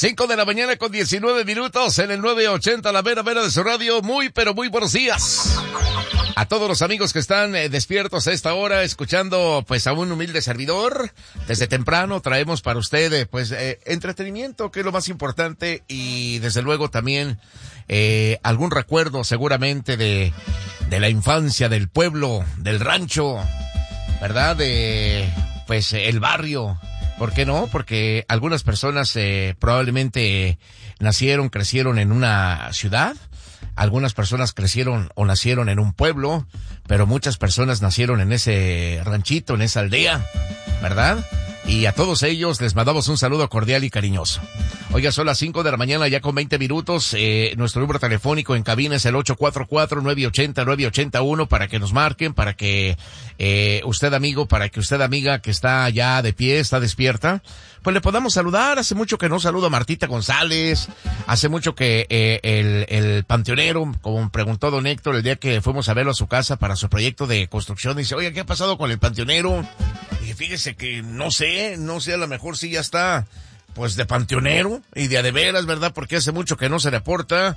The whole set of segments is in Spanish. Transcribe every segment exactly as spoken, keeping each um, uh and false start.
Cinco de la mañana con diecinueve minutos en el nueve ochenta, la mera mera de su radio. Muy, pero muy buenos días a todos los amigos que están eh, despiertos a esta hora, escuchando pues a un humilde servidor. Desde temprano traemos para ustedes pues eh, entretenimiento, que es lo más importante, y desde luego también eh, algún recuerdo seguramente de, de la infancia, del pueblo, del rancho, ¿verdad? De pues el barrio. ¿Por qué no? Porque algunas personas eh, probablemente nacieron, crecieron en una ciudad. Algunas personas crecieron o nacieron en un pueblo, pero muchas personas nacieron en ese ranchito, en esa aldea, ¿verdad? Y a todos ellos les mandamos un saludo cordial y cariñoso. Oiga, son las cinco de la mañana ya con veinte minutos. Eh, nuestro número telefónico en cabina es el ocho cuatro cuatro, nueve ocho cero, nueve ocho uno para que nos marquen, para que eh, usted amigo, para que usted amiga que está ya de pie, está despierta, pues le podamos saludar. Hace mucho que no saludo a Martita González, hace mucho que eh, el, el panteonero, como preguntó don Héctor el día que fuimos a verlo a su casa para su proyecto de construcción, dice, oye, ¿qué ha pasado con el panteonero? Y fíjese que no sé, no sé, a lo mejor sí ya está pues de panteonero y de a de veras, ¿verdad? Porque hace mucho que no se reporta.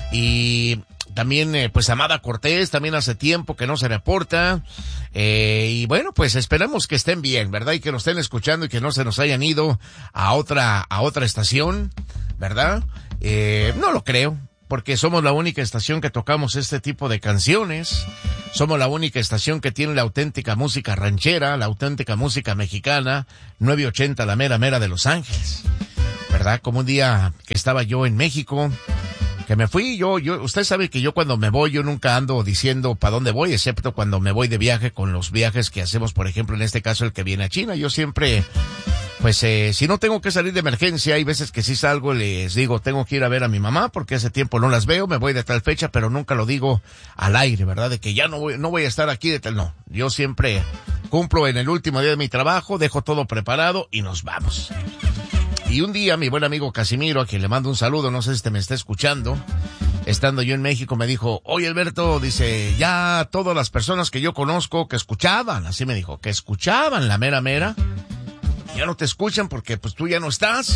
Y también eh, pues Amada Cortés también hace tiempo que no se reporta. Eh, y bueno, pues esperamos que estén bien, ¿verdad? Y que nos estén escuchando y que no se nos hayan ido a otra, a otra estación, ¿verdad? Eh, no lo creo, porque somos la única estación que tocamos este tipo de canciones. Somos la única estación que tiene la auténtica música ranchera, la auténtica música mexicana, nueve ochenta, la mera mera de Los Ángeles, ¿verdad? Como un día que estaba yo en México, que me fui, yo, yo, usted sabe que yo cuando me voy, yo nunca ando diciendo para dónde voy, excepto cuando me voy de viaje con los viajes que hacemos, por ejemplo, en este caso el que viene a China. Yo siempre, pues, eh, si no tengo que salir de emergencia, hay veces que sí salgo, les digo, tengo que ir a ver a mi mamá, porque hace tiempo no las veo, me voy de tal fecha, pero nunca lo digo al aire, ¿verdad? De que ya no voy, no voy a estar aquí de tal, no. Yo siempre cumplo en el último día de mi trabajo, dejo todo preparado y nos vamos. Y un día mi buen amigo Casimiro, a quien le mando un saludo, no sé si te me está escuchando, estando yo en México, me dijo, oye Alberto, dice, ya todas las personas que yo conozco que escuchaban, así me dijo, que escuchaban la mera mera, ya no te escuchan porque pues tú ya no estás,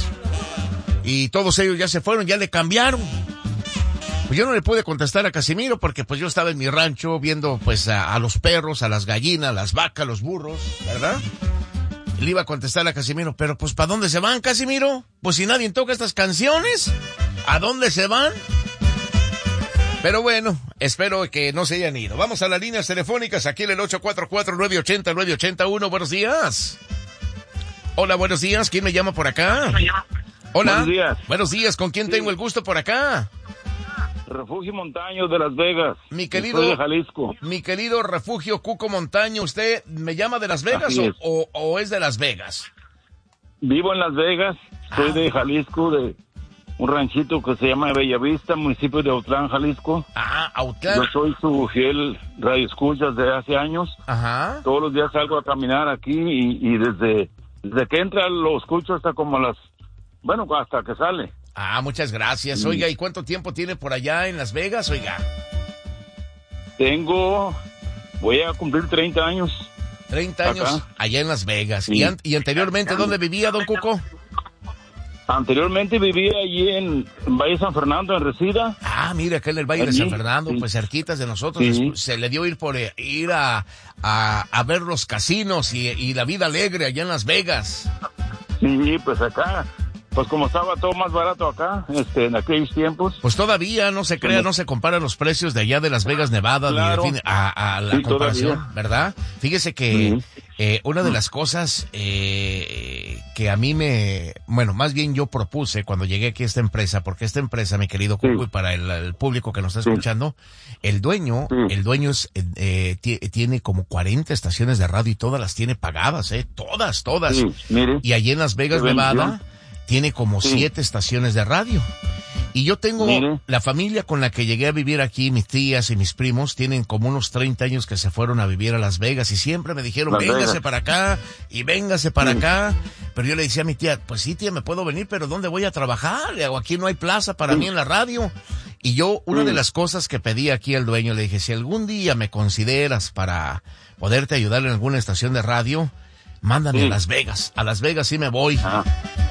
y todos ellos ya se fueron, ya le cambiaron. Pues yo no le pude contestar a Casimiro porque pues yo estaba en mi rancho viendo pues a, a los perros, a las gallinas, las vacas, los burros, ¿verdad? Le iba a contestar a Casimiro, pero pues ¿para dónde se van, Casimiro? Pues si nadie toca estas canciones, ¿a dónde se van? Pero bueno, espero que no se hayan ido. Vamos a las líneas telefónicas aquí en el ocho cuatro cuatro, nueve ocho cero, nueve ocho uno. Buenos días. Hola, buenos días. ¿Quién me llama por acá? Hola. Buenos días. Buenos días. ¿Con quién sí. tengo el gusto por acá? Refugio Montaño de Las Vegas. Mi querido, Soy de Jalisco. Mi querido Refugio Cuco Montaño, ¿usted me llama de Las Vegas o, es. O, o es de Las Vegas? Vivo en Las Vegas, soy ah. de Jalisco, de un ranchito que se llama Bellavista, municipio de Autlán, Jalisco. Ah, Autlán. Yo soy su fiel radioescuchas desde hace años. Ajá. Todos los días salgo a caminar aquí y, y desde, desde que entra lo escucho hasta como las, bueno, hasta que sale. Ah, muchas gracias. Oiga, ¿y cuánto tiempo tiene por allá en Las Vegas, oiga? Tengo, voy a cumplir treinta años. treinta años acá. Allá en Las Vegas. Sí. ¿Y, an- ¿Y anteriormente dónde vivía, don Cuco? Anteriormente vivía allí en, en Valle San Fernando, en Resida. Ah, mira, acá en el Valle allí, de San Fernando, sí. Pues cerquitas de nosotros. Sí. Se le dio ir por ir a, a, a ver los casinos y, y la vida alegre allá en Las Vegas. Sí, pues acá... Pues como estaba todo más barato acá, este, en aquellos tiempos. Pues todavía, no se crea, no se comparan los precios de allá de Las Vegas, Nevada, claro. ni de fin, a, a la sí, comparación, todavía. ¿Verdad? Fíjese que uh-huh. eh, una de las cosas eh, que a mí me, bueno, más bien yo propuse cuando llegué aquí a esta empresa, porque esta empresa, mi querido Cuco, sí. y para el, el público que nos está escuchando, sí. el dueño, sí. el dueño es, eh, t- tiene como cuarenta estaciones de radio y todas las tiene pagadas, eh, todas, todas. Sí, mire. Y allí en Las Vegas, Nevada, tiene como sí. siete estaciones de radio. Y yo tengo Mire. la familia con la que llegué a vivir aquí, mis tías y mis primos, tienen como unos treinta años que se fueron a vivir a Las Vegas y siempre me dijeron, Las véngase Vegas. para acá y véngase para sí. acá. Pero yo le decía a mi tía, pues sí, tía, me puedo venir, pero ¿dónde voy a trabajar? Le hago, aquí no hay plaza para sí. mí en la radio. Y yo, una sí. de las cosas que pedí aquí al dueño, le dije, si algún día me consideras para poderte ayudar en alguna estación de radio, mándame sí. a Las Vegas. A Las Vegas sí me voy. Ah.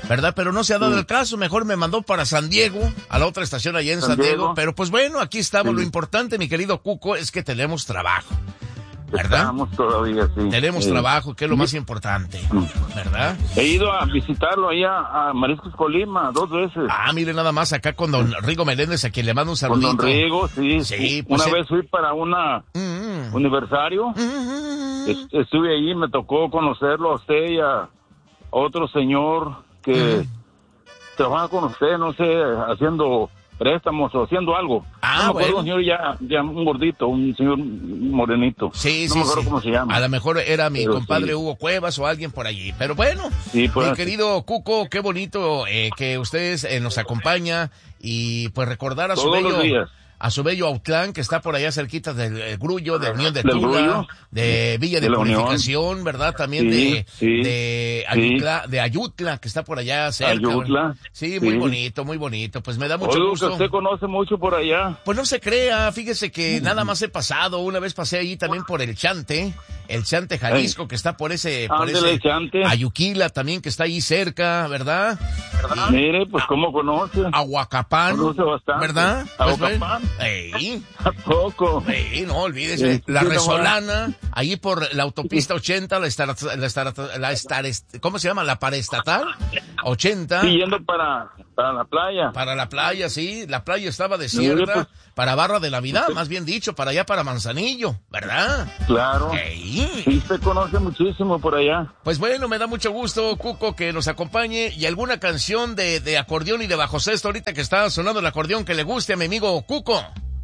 ¿verdad? Pero no se ha dado sí. el caso, mejor me mandó para San Diego, a la otra estación allá en San, San Diego. Diego, pero pues bueno, aquí estamos, sí. Lo importante, mi querido Cuco, es que tenemos trabajo, ¿verdad? Estamos todavía, sí. Tenemos sí. trabajo, que es lo más importante, ¿verdad? He ido a visitarlo allá a Mariscos Colima dos veces. Ah, mire nada más acá con don Rigo Meléndez, a quien le mando un saludito. Con don Rigo, sí. Sí, pues una el... vez fui para una mm-hmm. aniversario, mm-hmm. estuve ahí, me tocó conocerlo a usted y a otro señor que mm-hmm. trabaja con usted, no sé, haciendo préstamos o haciendo algo. Ah, no me acuerdo, bueno. un señor ya, ya un gordito, un señor morenito. Sí, no sí, me acuerdo sí. cómo se llama. A lo mejor era mi Pero compadre sí. Hugo Cuevas o alguien por allí. Pero bueno, sí, pues, mi querido Cuco, qué bonito eh, que ustedes eh, nos acompaña y pues recordar a su todos bello... los días. A su bello Autlán, que está por allá cerquita del eh, Grullo, del Unión de ¿Del Tula, Grullo? de Villa de, de Purificación, ¿verdad? También sí, de, sí, de, Ayutla, sí. de Ayutla, que está por allá cerca. Ayutla. Sí, muy sí. bonito, muy bonito. Pues me da mucho Oigo gusto. que usted conoce mucho por allá. Pues no se crea, fíjese que nada más he pasado. Una vez pasé ahí también por el Chante, el Chante Jalisco, Ay. que está por ese, por Ándale, ese Chante. Ayuquila también, que está ahí cerca, ¿verdad? ¿verdad? Mire, pues cómo conoce. Aguacapán, conoce bastante. ¿verdad? Aguacapán. Pues, ey. ¿A poco? Sí, no, olvídese. Sí, la sí, Resolana, no ahí por la autopista ochenta, la estar, la estar, la estar, ¿cómo se llama? La paraestatal ochenta. Sí, yendo para, para la playa. Para la playa, sí. La playa estaba desierta. Pues, para Barra de Navidad, usted, más bien dicho, para allá, para Manzanillo, ¿verdad? Claro. Hey. Sí, usted conoce muchísimo por allá. Pues bueno, me da mucho gusto, Cuco, que nos acompañe. Y alguna canción de, de acordeón y de bajo sexto ahorita que está sonando el acordeón que le guste a mi amigo Cuco.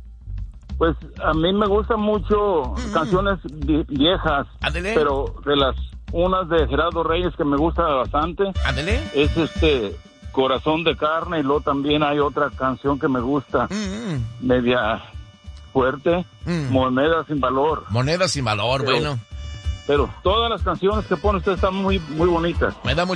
Pues a mí me gustan mucho mm. canciones viejas, Ándele. pero de las unas de Gerardo Reyes que me gusta bastante. Ándele. Es este Corazón de Carne, y luego también hay otra canción que me gusta, mm. media fuerte, mm. Moneda sin Valor. Moneda sin Valor, pero, bueno. Pero todas las canciones que pone usted están muy muy bonitas. Me da